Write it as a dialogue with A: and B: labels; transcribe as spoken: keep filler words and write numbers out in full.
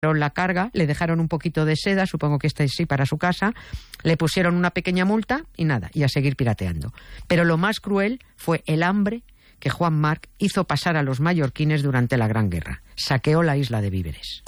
A: revisaron la carga, le dejaron un poquito de seda, supongo que este sí para su casa, le pusieron una pequeña multa y nada, y a seguir pirateando. Pero lo más cruel fue el hambre que Juan Marc hizo pasar a los mallorquines durante la Gran Guerra. Saqueó la isla de víveres.